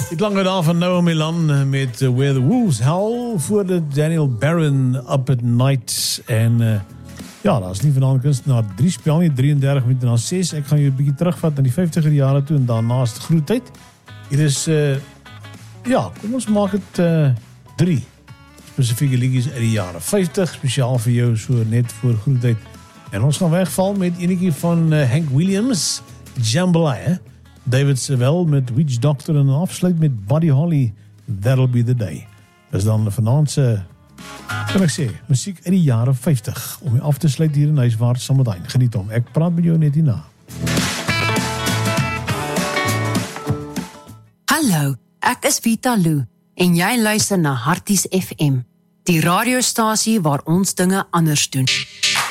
Het lange daar van Noah Milan met Where the Wolves Howl voor de Daniel Barron Up at Night. En ja, dat is nie vandaan kunst na 3 spel nie, 33 minute na 6. Ek gaan jou 'n bietjie terugvat na die 50er jare toe en daarnaast groetheid. Hier is, ja, kom ons maak het 3 spesifieke liedjies uit die jare 50, spesiaal vir jou so net voor groetheid. En ons gaan wegval met enetjie van Hank Williams, Jambalaya. David Sewell met Witch Doctor en afsluit met Buddy Holly, That'll Be The Day. Dis dan vanaand se, kan ek sê, musiek uit die jare 50, om jy af te sluit hier in Huiswaarts Sameldijn. Geniet hom, ek praat met jou net hierna. Hallo, ek is Vita Lou en jy luister na Harties FM, die radiostasie waar ons dinge anders doen.